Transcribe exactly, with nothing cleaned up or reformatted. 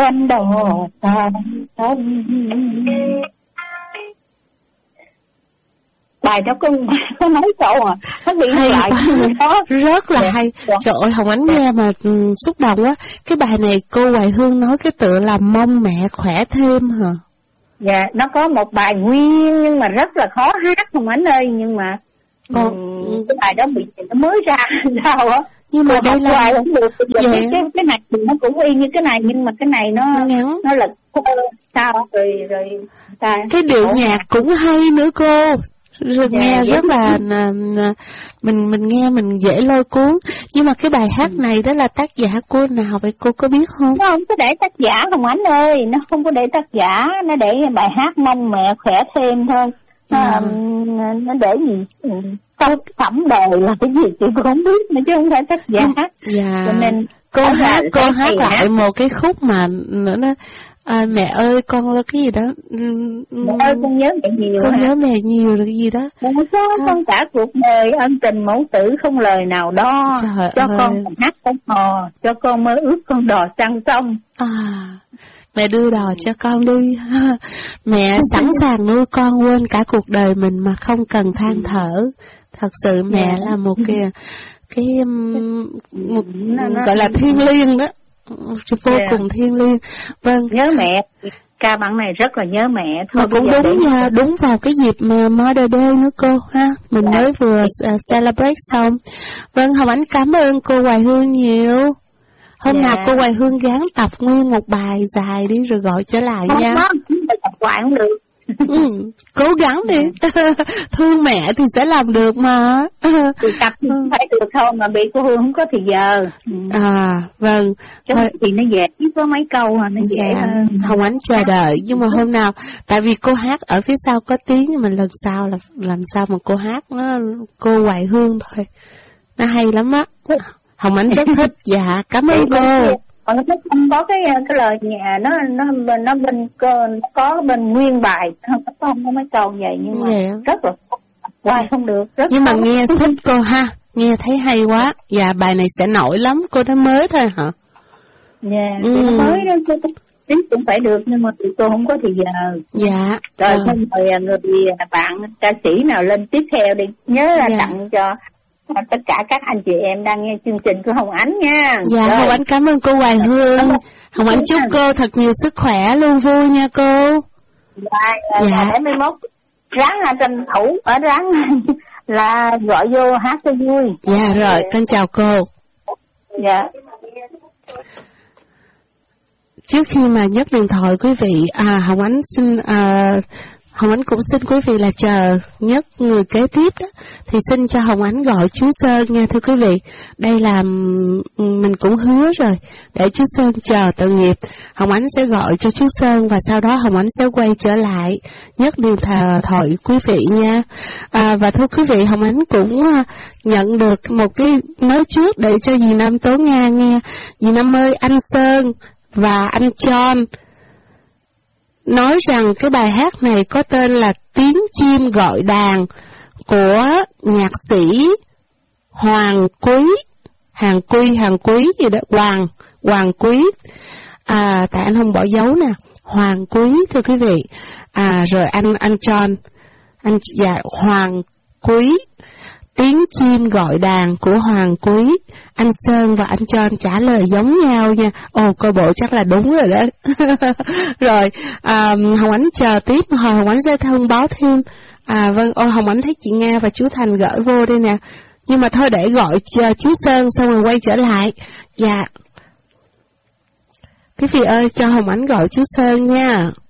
quanh đò xa sông. Bài đó có có mấy câu à, nó bị hay lại đó. Rất là dạ. hay. Dạ. Trời ơi, Hồng Ánh nghe mà um, xúc động quá. Cái bài này cô Hoài Hương nói cái tựa là mong mẹ khỏe thêm hả? Dạ, nó có một bài nguyên nhưng mà rất là khó hát Hồng Ánh ơi, nhưng mà Còn... um, cái bài đó bị nó mới ra sao á. Nhưng mà đây là hoài không được. Dạ. Cái, cái cái này thì nó cũng y như cái này, nhưng mà cái này nó ngắn, nó là sao rồi rồi ta cái điệu nhạc cũng hay nữa cô. Rồi dạ, nghe rất là mình mình nghe mình dễ lôi cuốn. Nhưng mà cái bài hát này đó là tác giả cô nào vậy cô có biết không? Nó không có để tác giả Hồng Ánh ơi, nó không có để tác giả, nó để bài hát mong mẹ khỏe thêm thôi. Nó, à. nó để gì tác phẩm đời là cái gì chị cũng không biết nữa chứ không phải tác giả. Dạ. Cho nên cô hát cô hát lại hát. Một cái khúc mà nữa nó à, mẹ ơi con là cái gì đó, mẹ ơi con nhớ mẹ nhiều, con hả? Nhớ mẹ nhiều là cái gì đó, con có à. Con cả cuộc đời ân tình mẫu tử không lời nào đo. Trời cho ơi. Con hát con hò, cho con mơ ước con đò sang sông. À, mẹ đưa đò cho con đi. Mẹ sẵn sàng nuôi con quên cả cuộc đời mình mà không cần than thở. Thật sự mẹ yeah. là một cái cái một, gọi là thiêng liêng đó, vô yeah. cùng thiêng liêng. Vâng, nhớ mẹ, ca bản này rất là nhớ mẹ. Thôi mà cũng đúng nha, đúng vào cái dịp mà Mother Day nữa cô ha, mình yeah. mới vừa uh, celebrate xong. Vâng, Hồng Ánh cảm ơn cô Hoài Hương nhiều. Hôm yeah. nào cô Hoài Hương gắng tập nguyên một bài dài đi rồi gọi trở lại không, nha. Không, tập hoài không được. Ừ, cố gắng đi. Thương mẹ thì sẽ làm được mà. Thì tập thì phải được thôi, mà bị cô Hương không có thì giờ. À vâng. Chứ thì nó dễ, chỉ có mấy câu à, nó dễ dạ. hơn. Hồng Ánh chờ đợi, nhưng mà hôm nào tại vì cô hát ở phía sau có tiếng, nhưng mà lần sau là làm sao mà cô hát nó cô Hoài Hương thôi. Nó hay lắm á. Hồng Ánh rất thích. Dạ, cảm ơn cô. Còn nó không có cái cái lời nhà nó nó nó bên có bên nguyên bài, không có không có mấy câu vậy, nhưng mà yeah. rất là hoài không được. Rất nhưng mà nghe thích cô ha, nghe thấy hay quá. Dạ, bài này sẽ nổi lắm. Cô nói mới thôi hả? Dạ, yeah, ừ. nó mới đó, tính cũng phải được, nhưng mà tụi cô không có thì giờ. Dạ. Rồi à. Xong rồi người bạn ca sĩ nào lên tiếp theo đi, nhớ là dạ. tặng cho tất cả các anh chị em đang nghe chương trình của Hồng Ánh nha. Dạ, rồi. Hồng Ánh cảm ơn cô Hoài Hương. Hồng Ánh chúc cô thật nhiều sức khỏe, luôn vui nha cô. Dạ, dạ. Để mai mốt ráng là tranh thủ, ở ráng là gọi vô hát cho vui. Dạ rồi, con chào cô. Dạ. Trước khi mà nhấc điện thoại quý vị, à, Hồng Ánh xin... À, Hồng Ánh cũng xin quý vị là chờ nhất người kế tiếp đó, thì xin cho Hồng Ánh gọi chú Sơn nha thưa quý vị. Đây là mình cũng hứa rồi, để chú Sơn chờ tội nghiệp. Hồng Ánh sẽ gọi cho chú Sơn và sau đó Hồng Ánh sẽ quay trở lại nhất điện thoại quý vị nha. À, và thưa quý vị, Hồng Ánh cũng nhận được một cái nói trước để cho dì Năm Tố Nga nghe. Dì Năm ơi, anh Sơn và anh John nói rằng cái bài hát này có tên là Tiếng Chim Gọi Đàn của nhạc sĩ Hoàng Quý, Hàng Quý, Hàng Quý gì đó, Hoàng, Hoàng Quý. À, tại anh không bỏ dấu nè, Hoàng Quý thưa quý vị. À, rồi anh, anh John, anh, dạ, Hoàng Quý. Tiếng Chim Gọi Đàn của Hoàng Quý. Anh Sơn và anh John trả lời giống nhau nha. Ồ, coi bộ chắc là đúng rồi đó. Rồi, à, Hồng Ánh chờ tiếp, hồi Hồng Ánh sẽ thông báo thêm. À vâng, ô Hồng Ánh thấy chị Nga và chú Thành gửi vô đây nè. Nhưng mà thôi để gọi chờ chú Sơn xong rồi quay trở lại. Dạ. Quý vị ơi, cho Hồng Ánh gọi chú Sơn nha.